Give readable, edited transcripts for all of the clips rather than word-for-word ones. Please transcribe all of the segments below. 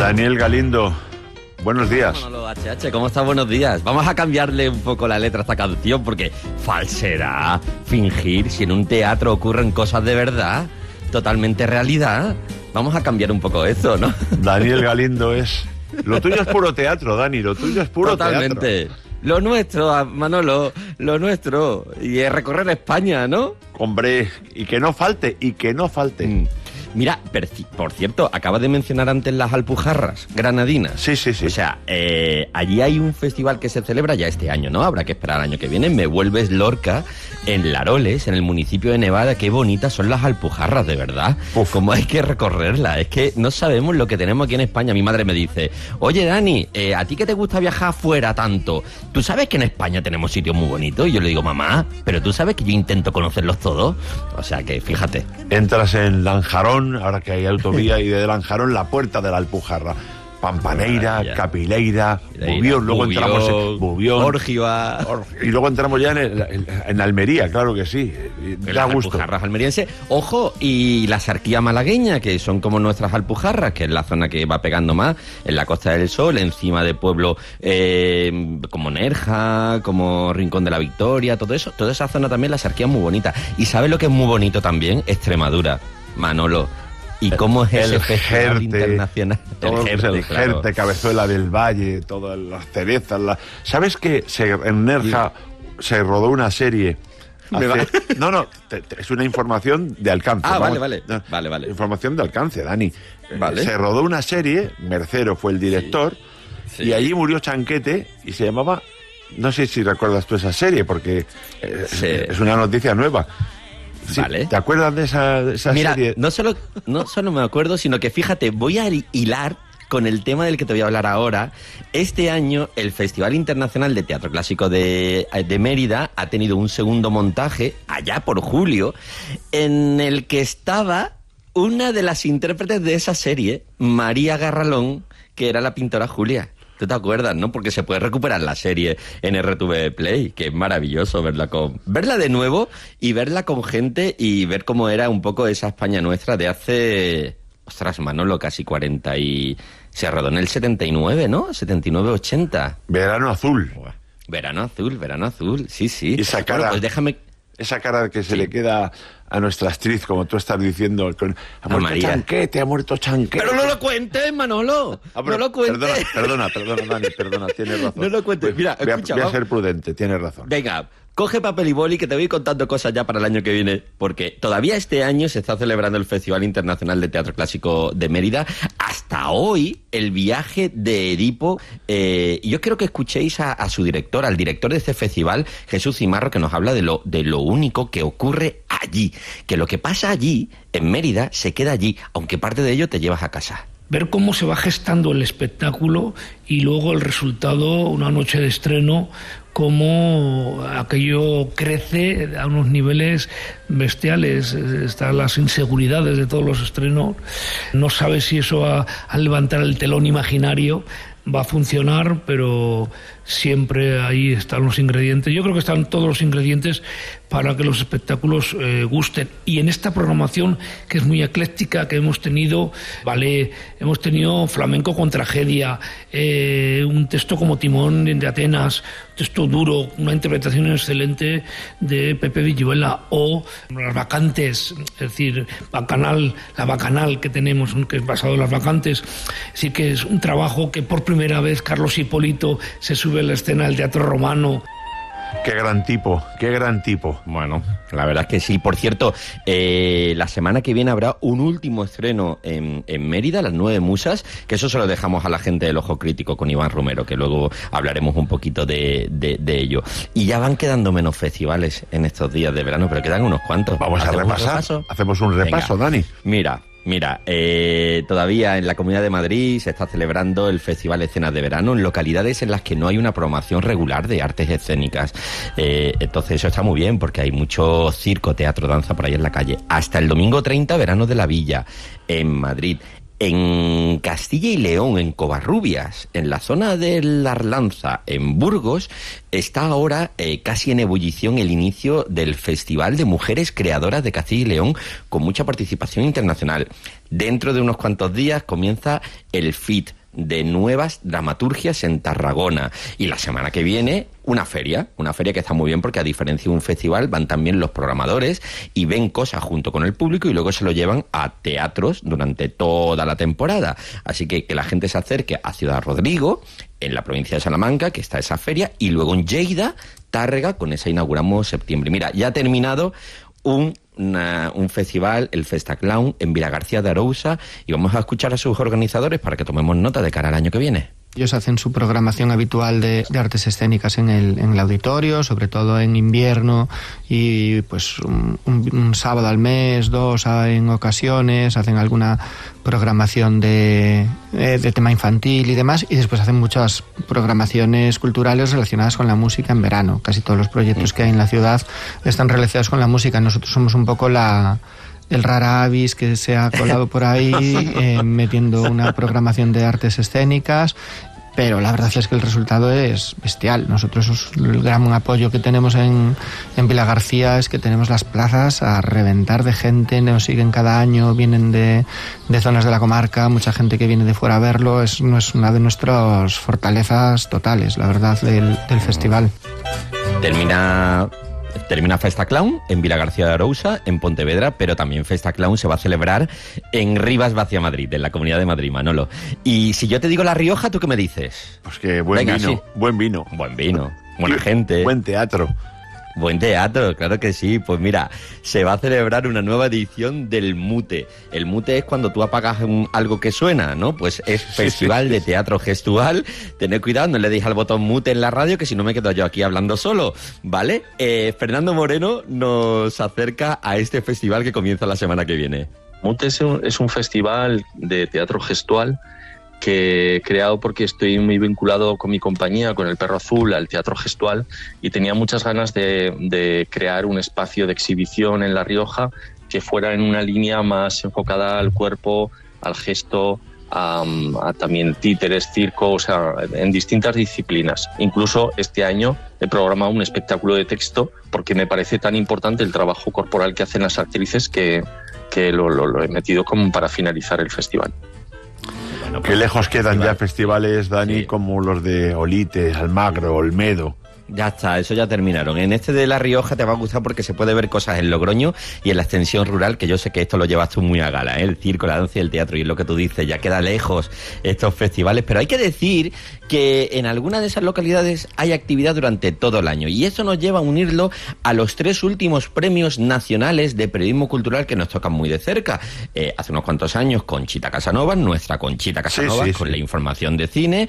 Daniel Galindo, buenos días. Manolo HH, ¿cómo estás? Buenos días. Vamos a cambiarle un poco la letra a esta canción porque falserá, fingir, si en un teatro ocurren cosas de verdad, totalmente realidad. Vamos a cambiar un poco eso, ¿no? Daniel Galindo es... Lo tuyo es puro teatro, Dani, lo tuyo es puro totalmente. Teatro. Lo nuestro, Manolo, lo nuestro. Y es recorrer España, ¿no? Hombre, y que no falte. Mira, por cierto, acabas de mencionar antes las Alpujarras granadinas. Sí. O sea, allí hay un festival que se celebra ya este año, ¿no? Habrá que esperar al año que viene. Me vuelves Lorca, en Laroles, en el municipio de Nevada. Qué bonitas son las Alpujarras, de verdad. Cómo hay que recorrerlas. Es que no sabemos lo que tenemos aquí en España. Mi madre me dice, oye, Dani, ¿a ti que te gusta viajar afuera tanto? ¿Tú sabes que en España tenemos sitios muy bonitos? Y yo le digo, mamá, ¿pero tú sabes que yo intento conocerlos todos? O sea que, fíjate. Entras en Lanjarón, ahora que hay autovía, y de Lanjarón la puerta de la Alpujarra. Pampaneira, Capileira, Bubión, luego entramos en Bubión, Órgiva. Y luego entramos ya en Almería, claro que sí. Da gusto. Alpujarras almerienses. Ojo, y la Sarquía malagueña, que son como nuestras Alpujarras, que es la zona que va pegando más, en la Costa del Sol, encima de pueblos como Nerja, como Rincón de la Victoria, todo eso. Toda esa zona también, la Sarquía es muy bonita. ¿Y sabes lo que es muy bonito también? Extremadura, Manolo. ¿Y cómo es ese festival internacional? El Jerte, Cabezuela del Valle, todas las cerezas. ¿Sabes que en Nerja se rodó una serie? No, es una información de alcance. Vale. Información de alcance, Dani. Vale. Se rodó una serie, Mercero fue el director, y allí murió Chanquete y se llamaba... No sé si recuerdas tú esa serie, porque es una noticia nueva. Sí, vale. ¿Te acuerdas de esa serie? No solo me acuerdo, sino que fíjate, voy a hilar con el tema del que te voy a hablar ahora. Este año el Festival Internacional de Teatro Clásico de Mérida ha tenido un segundo montaje, allá por julio, en el que estaba una de las intérpretes de esa serie, María Garralón, que era la pintora Julia. ¿Tú te acuerdas, no? Porque se puede recuperar la serie en RTV Play, que es maravilloso verla de nuevo y verla con gente y ver cómo era un poco esa España nuestra de hace... Ostras, Manolo, casi 40 y... Se rodó en el 79, ¿no? 79-80. Verano azul. Verano azul, sí. Y esa cara... Bueno, pues déjame... Esa cara que se le queda a nuestra actriz, como tú estás diciendo, ha muerto Chanquete. Pero no lo cuentes, Manolo. No lo cuentes. Perdona, Dani, tienes razón. No lo cuentes. Mira, escucha, voy a ser prudente, tienes razón. Venga, coge papel y boli que te voy contando cosas ya para el año que viene, porque todavía este año se está celebrando el Festival Internacional de Teatro Clásico de Mérida. Hasta hoy, el viaje de Edipo. Y yo quiero que escuchéis a su director, al director de este festival, Jesús Cimarro, que nos habla de lo único que ocurre allí. Que lo que pasa allí, en Mérida, se queda allí, aunque parte de ello te llevas a casa. Ver cómo se va gestando el espectáculo y luego el resultado, una noche de estreno, cómo aquello crece a unos niveles bestiales. Están las inseguridades de todos los estrenos. No sabes si eso al levantar el telón imaginario va a funcionar, pero siempre ahí están los ingredientes. Yo creo que están todos los ingredientes para que los espectáculos gusten. Y en esta programación, que es muy ecléctica, que hemos tenido ballet, hemos tenido flamenco con tragedia, un texto como Timón de Atenas, un texto duro, una interpretación excelente de Pepe Villuela, o Las Bacantes, es decir, la Bacanal que tenemos, que es basado en Las Bacantes. Es decir, que es un trabajo que por primera vez Carlos Hipólito se sube a la escena del Teatro Romano. Qué gran tipo. Bueno, la verdad es que sí. Por cierto, la semana que viene habrá un último estreno en Mérida, Las Nueve Musas, que eso se lo dejamos a la gente del Ojo Crítico con Iván Romero, que luego hablaremos un poquito de ello. Y ya van quedando menos festivales en estos días de verano, pero quedan unos cuantos. Vamos a repasar. Hacemos un repaso. Venga. Dani. Mira, todavía en la Comunidad de Madrid se está celebrando el Festival Escenas de Verano en localidades en las que no hay una programación regular de artes escénicas. Entonces eso está muy bien porque hay mucho circo, teatro, danza por ahí en la calle. Hasta el domingo 30, Verano de la Villa, en Madrid. En Castilla y León, en Covarrubias, en la zona de la Arlanza, en Burgos, está ahora casi en ebullición el inicio del Festival de Mujeres Creadoras de Castilla y León, con mucha participación internacional. Dentro de unos cuantos días comienza el FIT, de nuevas dramaturgias en Tarragona. Y la semana que viene, una feria que está muy bien porque, a diferencia de un festival, van también los programadores y ven cosas junto con el público y luego se lo llevan a teatros durante toda la temporada. Así que la gente se acerque a Ciudad Rodrigo, en la provincia de Salamanca, que está esa feria, y luego en Lleida, Tárrega, con esa inauguramos septiembre. Mira, ya ha terminado un festival, el Festaclown, en Vilagarcía de Arousa, y vamos a escuchar a sus organizadores para que tomemos nota de cara al año que viene. Ellos hacen su programación habitual de artes escénicas en el auditorio, sobre todo en invierno, y pues un sábado al mes, 2 en ocasiones, hacen alguna programación de tema infantil y demás, y después hacen muchas programaciones culturales relacionadas con la música en verano. Casi todos los proyectos que hay en la ciudad están relacionados con la música. Nosotros somos un poco el rara avis que se ha colado por ahí metiendo una programación de artes escénicas, pero la verdad es que el resultado es bestial. Nosotros el gran apoyo que tenemos en Vilagarcía es que tenemos las plazas a reventar de gente, nos siguen cada año, vienen de zonas de la comarca, mucha gente que viene de fuera a verlo. Es una de nuestras fortalezas totales, la verdad, del festival. Termina Festaclown en Vilagarcía de Arousa, en Pontevedra, pero también Festaclown se va a celebrar en Rivas Vacia Madrid, en la Comunidad de Madrid, Manolo. Y si yo te digo La Rioja, ¿tú qué me dices? Pues que buen vino, sí. Buen vino, buena gente. Buen teatro. Buen teatro, claro que sí. Pues mira, se va a celebrar una nueva edición del Mute. El Mute es cuando tú apagas algo que suena, ¿no? Pues es Festival de Teatro Gestual. Tened cuidado, no le deis al botón Mute en la radio, que si no me quedo yo aquí hablando solo, ¿vale? Fernando Moreno nos acerca a este festival que comienza la semana que viene. Mute es un festival de teatro gestual que he creado porque estoy muy vinculado con mi compañía, con El Perro Azul, al teatro gestual, y tenía muchas ganas de crear un espacio de exhibición en La Rioja que fuera en una línea más enfocada al cuerpo, al gesto, a también títeres, circo, o sea, en distintas disciplinas. Incluso este año he programado un espectáculo de texto porque me parece tan importante el trabajo corporal que hacen las actrices que lo he metido como para finalizar el festival. Bueno, pues, qué lejos quedan ya festivales, Dani, sí, como los de Olite, Almagro, Olmedo. Ya está, eso ya terminaron. En este de La Rioja te va a gustar porque se puede ver cosas en Logroño y en la extensión rural, que yo sé que esto lo llevas tú muy a gala, ¿eh? El circo, la danza y el teatro, y es lo que tú dices, ya queda lejos estos festivales, pero hay que decir que en algunas de esas localidades hay actividad durante todo el año, y eso nos lleva a unirlo a los 3 últimos premios nacionales de periodismo cultural que nos tocan muy de cerca. Hace unos cuantos años, Conchita Casanovas, nuestra Conchita Casanovas, sí, con la información de cine.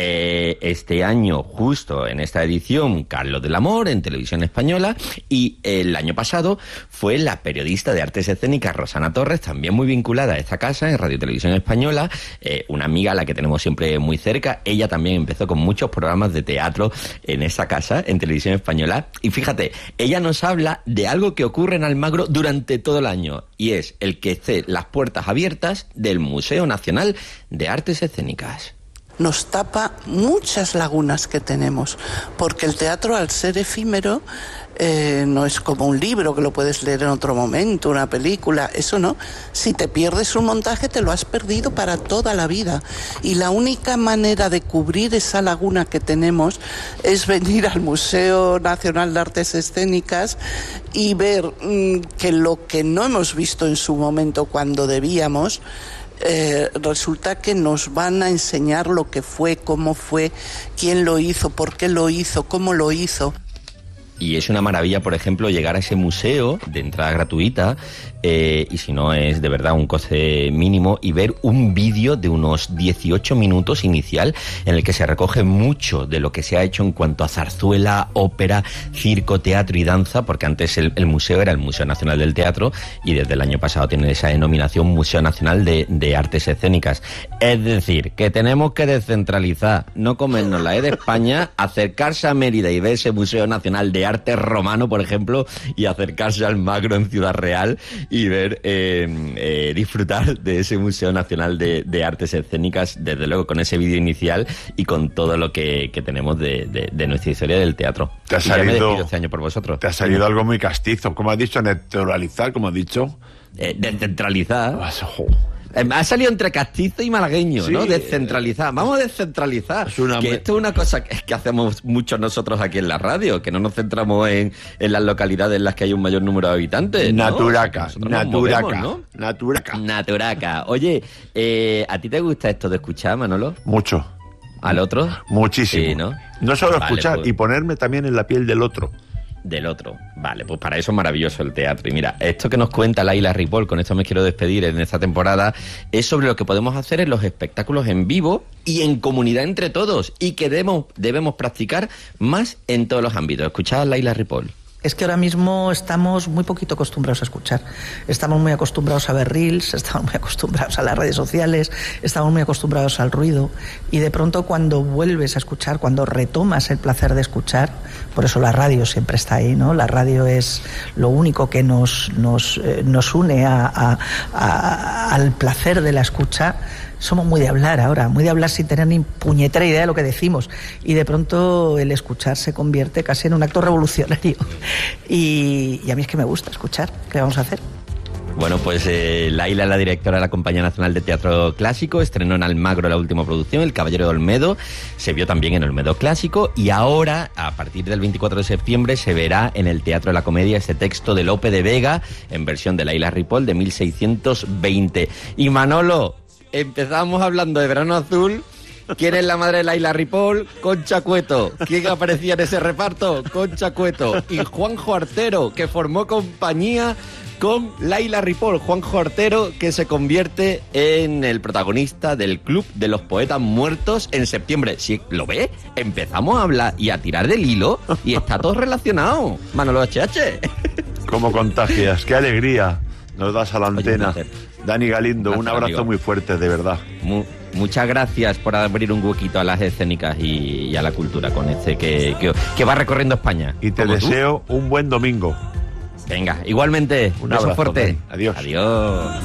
Este año, justo en esta edición, Carlos del Amor, en Televisión Española, y el año pasado fue la periodista de artes escénicas Rosana Torres, también muy vinculada a esta casa en Radio Televisión Española, una amiga a la que tenemos siempre muy cerca. Ella también empezó con muchos programas de teatro en esta casa, en Televisión Española, y fíjate, ella nos habla de algo que ocurre en Almagro durante todo el año, y es el que esté las puertas abiertas del Museo Nacional de Artes Escénicas. Nos tapa muchas lagunas que tenemos, porque el teatro, al ser efímero, no es como un libro que lo puedes leer en otro momento, una película, eso no. Si te pierdes un montaje, te lo has perdido para toda la vida, y la única manera de cubrir esa laguna que tenemos es venir al Museo Nacional de Artes Escénicas y ver que lo que no hemos visto en su momento cuando debíamos, resulta que nos van a enseñar lo que fue, cómo fue, quién lo hizo, por qué lo hizo, cómo lo hizo. Y es una maravilla, por ejemplo, llegar a ese museo de entrada gratuita, y si no es de verdad un coste mínimo, y ver un vídeo de unos 18 minutos inicial en el que se recoge mucho de lo que se ha hecho en cuanto a zarzuela, ópera, circo, teatro y danza, porque antes el museo era el Museo Nacional del Teatro y desde el año pasado tiene esa denominación Museo Nacional de Artes Escénicas. Es decir, que tenemos que descentralizar, no comernos la de España, acercarse a Mérida y ver ese Museo Nacional de Arte Romano, por ejemplo, y acercarse al Almagro en Ciudad Real y ver, disfrutar de ese Museo Nacional de Artes Escénicas, desde luego con ese vídeo inicial y con todo lo que tenemos de nuestra historia del teatro. Te ha salido este año por vosotros. Te ha salido algo muy castizo, como has dicho, neutralizar, como has dicho. Descentralizar. Ha salido entre castizo y malagueño, Sí. ¿no? Descentralizar. Vamos a descentralizar. Que esto es una cosa que hacemos muchos nosotros aquí en la radio, que no nos centramos en las localidades en las que hay un mayor número de habitantes, ¿no? Naturaca, O sea, que nosotros nos Naturaca, movemos, ¿no? Naturaca. Naturaca. Oye, ¿a ti te gusta esto de escuchar, Manolo? Mucho. ¿Al otro? Muchísimo. Sí, ¿no? No solo Vale, escuchar, pues. y ponerme también en la piel del otro. Del otro. Vale, pues para eso es maravilloso el teatro. Y mira, esto que nos cuenta Laila Ripoll, con esto me quiero despedir en esta temporada, es sobre lo que podemos hacer en los espectáculos en vivo y en comunidad entre todos, y que debemos practicar más en todos los ámbitos. Escuchad a Laila Ripoll. Es que ahora mismo estamos muy poquito acostumbrados a escuchar. Estamos muy acostumbrados a ver reels, estamos muy acostumbrados a las redes sociales, estamos muy acostumbrados al ruido. Y de pronto cuando vuelves a escuchar, cuando retomas el placer de escuchar, por eso la radio siempre está ahí, ¿no? La radio es lo único que nos une al placer de la escucha. Somos muy de hablar ahora, muy de hablar sin tener ni puñetera idea de lo que decimos. Y de pronto el escuchar se convierte casi en un acto revolucionario. Y a mí es que me gusta escuchar. ¿Qué vamos a hacer? Bueno, pues Laila, la directora de la Compañía Nacional de Teatro Clásico, estrenó en Almagro la última producción, El Caballero de Olmedo, se vio también en Olmedo Clásico, y ahora, a partir del 24 de septiembre, se verá en el Teatro de la Comedia este texto de Lope de Vega, en versión de Laila Ripoll, de 1620. Y Manolo, empezamos hablando de Verano Azul. ¿Quién es la madre de Laila Ripoll? Concha Cueto. ¿Quién aparecía en ese reparto? Concha Cueto. Y Juanjo Artero, que formó compañía con Laila Ripoll. Juanjo Artero, que se convierte en el protagonista del Club de los Poetas Muertos en septiembre. Si lo ves, empezamos a hablar y a tirar del hilo y está todo relacionado. Manolo HH. ¿Cómo contagias? ¡Qué alegría nos das a la antena! Oye, Dani Galindo, un abrazo amigo. muy fuerte, de verdad. Muchas gracias por abrir un huequito a las escénicas y a la cultura con este que va recorriendo España. Y te deseo un buen domingo. Venga, igualmente. Un beso abrazo, fuerte. Dani. Adiós. Adiós.